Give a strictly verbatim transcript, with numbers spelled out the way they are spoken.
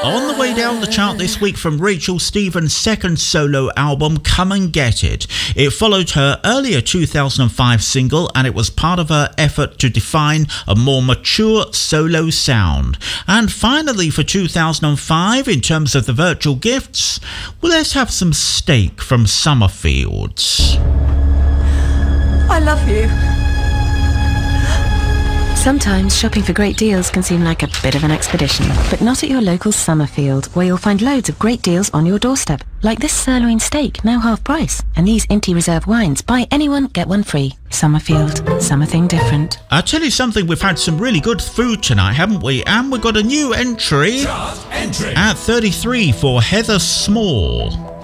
On the way down the chart this week from Rachel Stevens' second solo album, Come and Get It. It followed her earlier two thousand five single, and it was part of her effort to define a more mature solo sound. And finally for two thousand five, in terms of the virtual gifts, well, let's have some steak from Summerfields. I love you. Sometimes shopping for great deals can seem like a bit of an expedition, but not at your local Summerfield, where you'll find loads of great deals on your doorstep, like this sirloin steak, now half price, and these Inti Reserve wines, buy anyone, get one free. Summerfield, something different. I'll tell you something, we've had some really good food tonight, haven't we? And we've got a new entry, Chart entry at thirty-three for Heather Small.